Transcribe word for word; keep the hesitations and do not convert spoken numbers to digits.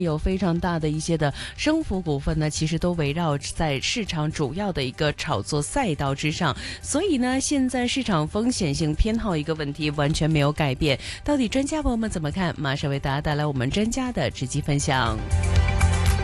有非常大的一些的升幅股份呢，其实都围绕在市场主要的一个炒作赛道之上，所以呢，现在市场风险性偏好一个问题完全没有改变。到底专家朋友们怎么看？马上为大家带来我们专家的直击分享。